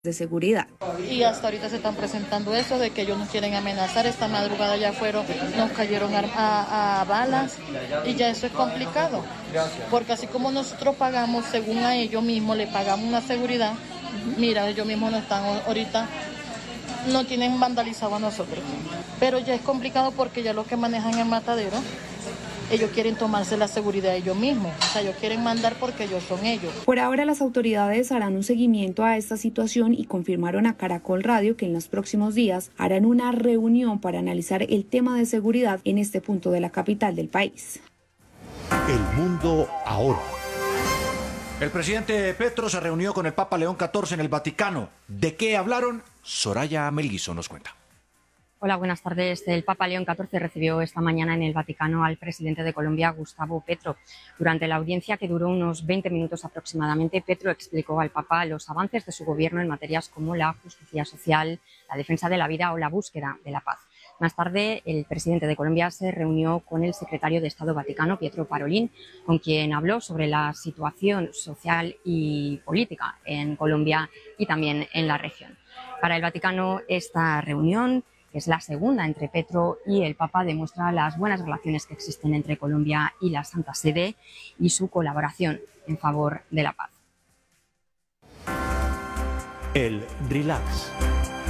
de seguridad. Y hasta ahorita se están presentando eso de que ellos nos quieren amenazar. Esta madrugada ya nos cayeron a balas y ya eso es complicado. Porque así como nosotros pagamos, según a ellos mismos, le pagamos una seguridad, mira, ellos mismos no están ahorita, no tienen vandalizado a nosotros. Pero ya es complicado porque ya los que manejan el matadero, ellos quieren tomarse la seguridad ellos mismos, o sea, ellos quieren mandar porque ellos son ellos. Por ahora las autoridades harán un seguimiento a esta situación y confirmaron a Caracol Radio que en los próximos días harán una reunión para analizar el tema de seguridad en este punto de la capital del país. El mundo ahora. El presidente Petro se reunió con el Papa León XIV en el Vaticano. ¿De qué hablaron? Soraya Melguizo nos cuenta. Hola, buenas tardes. El Papa León XIV recibió esta mañana en el Vaticano al presidente de Colombia, Gustavo Petro. Durante la audiencia, que duró unos 20 minutos aproximadamente, Petro explicó al Papa los avances de su gobierno en materias como la justicia social, la defensa de la vida o la búsqueda de la paz. Más tarde, el presidente de Colombia se reunió con el secretario de Estado Vaticano, Pietro Parolin, con quien habló sobre la situación social y política en Colombia y también en la región. Para el Vaticano, esta reunión, que es la segunda entre Petro y el Papa, demuestra las buenas relaciones que existen entre Colombia y la Santa Sede y su colaboración en favor de la paz. El relax.